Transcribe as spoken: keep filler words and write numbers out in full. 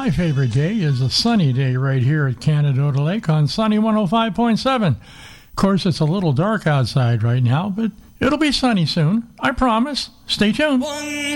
My favorite day is a sunny day right here at Canadota Lake on Sunny one oh five point seven. Of course, it's a little dark outside right now, but it'll be sunny soon. I promise. Stay tuned. One.